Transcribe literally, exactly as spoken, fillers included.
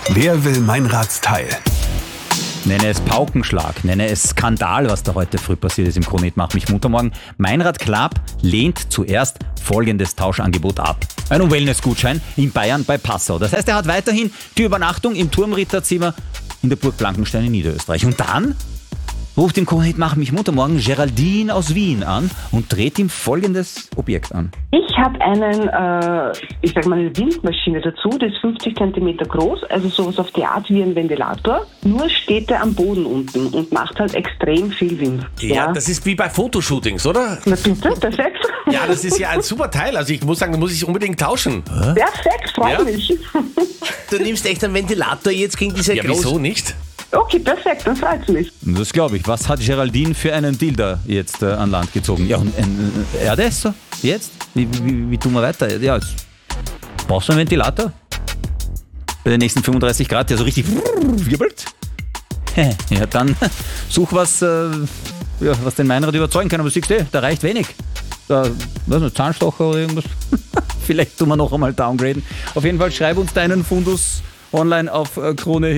Wer will Meinradsteil? Nenne es Paukenschlag, nenne es Skandal, was da heute früh passiert ist im Krone-Hit Mach mich munter morgen. Meinrad Club lehnt zuerst folgendes Tauschangebot ab. Einen Wellnessgutschein in Bayern bei Passau. Das heißt, er hat weiterhin die Übernachtung im Turmritterzimmer in der Burg Blankenstein in Niederösterreich. Und dann ruft im Krone-Hit Mach mich munter morgen Geraldine aus Wien an und dreht ihm folgendes Objekt an. Ich habe einen, äh, ich sag mal, eine Windmaschine dazu, die ist fünfzig Zentimeter groß, also sowas auf die Art wie ein Ventilator. Nur steht der am Boden unten und macht halt extrem viel Wind. Ja, Ja, das ist wie bei Fotoshootings, oder? Na bitte, perfekt. Ja, das ist ja ein super Teil. Also ich muss sagen, da muss ich unbedingt tauschen. Perfekt, freue Ja. mich. Du nimmst echt einen Ventilator jetzt gegen diese Ja, großen... wieso nicht? Okay, perfekt, dann freut's mich. Das glaube ich. Was hat Geraldine für einen Deal da jetzt äh, an Land gezogen? Ja, und ein äh, Erdesser? Jetzt? Wie, wie, wie tun wir weiter? Ja, jetzt brauchst du einen Ventilator? Bei den nächsten fünfunddreißig Grad, der so richtig wirbelt? Ja, dann such was, äh, ja, was den Meinrad überzeugen kann. Aber du siehst eh, da reicht wenig. Da, was nicht, Zahnstocher oder irgendwas? Vielleicht tun wir noch einmal downgraden. Auf jeden Fall schreib uns deinen Fundus online auf äh, Krone.